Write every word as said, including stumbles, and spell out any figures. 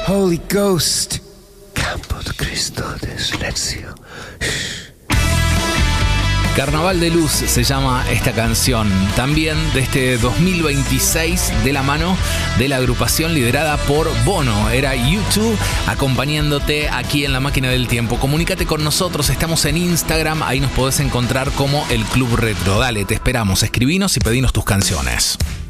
Holy Ghost. Campo de Cristo de silencio. Carnaval de Luz se llama esta canción, también de este dos mil veintiséis, de la mano de la agrupación liderada por Bono. Era U dos acompañándote aquí en La Máquina del Tiempo. Comunícate con nosotros, estamos en Instagram, ahí nos podés encontrar como El Club Retro. Dale, te esperamos, escribinos y pedinos tus canciones.